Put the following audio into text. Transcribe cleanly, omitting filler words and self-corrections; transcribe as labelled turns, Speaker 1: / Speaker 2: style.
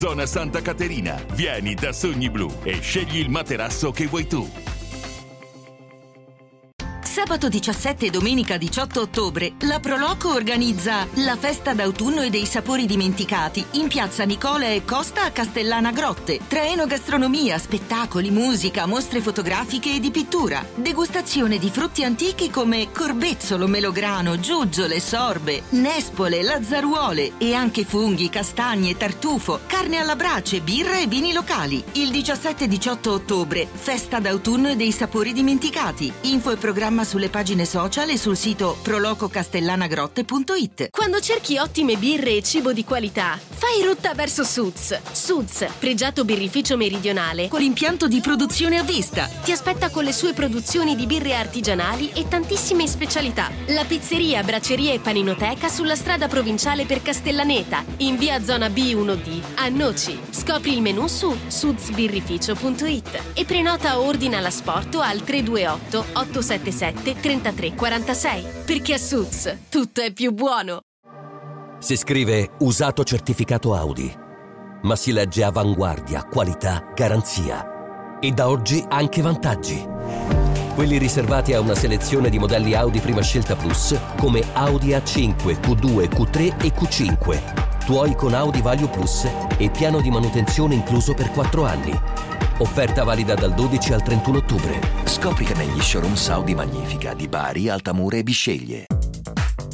Speaker 1: Zona Santa Caterina. Vieni da Sogni Blu e scegli il materasso che vuoi tu.
Speaker 2: Sabato 17 e domenica 18 ottobre la Proloco organizza la festa d'autunno e dei sapori dimenticati in piazza Nicola e Costa a Castellana Grotte. Tra enogastronomia, spettacoli, musica, mostre fotografiche e di pittura. Degustazione di frutti antichi come corbezzolo, melograno, giuggiole, sorbe, nespole, lazzaruole e anche funghi, castagne, tartufo, carne alla brace, birra e vini locali. Il 17 e 18 ottobre, festa d'autunno e dei sapori dimenticati. Info e programma sulle pagine social e sul sito prolococastellanagrotte.it.
Speaker 3: Quando cerchi ottime birre e cibo di qualità, fai rotta verso Suds. Suds, pregiato birrificio meridionale
Speaker 2: Con l'impianto di produzione a vista.
Speaker 3: ti aspetta con le sue produzioni di birre artigianali e tantissime specialità. La pizzeria, bracceria e paninoteca sulla strada provinciale per Castellaneta, in via zona B1D, a Noci. Scopri il menù su sudsbirrificio.it e prenota o ordina l'asporto al 328 877 3346. Perché a Suds tutto è più buono.
Speaker 4: Si scrive usato certificato Audi, ma si legge avanguardia, qualità, garanzia. E da oggi anche vantaggi. Quelli riservati a una selezione di modelli Audi Prima Scelta Plus come Audi A5, Q2, Q3 e Q5. Tuoi con Audi Value Plus e piano di manutenzione incluso per 4 anni. Offerta valida dal 12 al 31 ottobre.
Speaker 5: Scopri che negli showroom Audi Magnifica di Bari, Altamura e Bisceglie.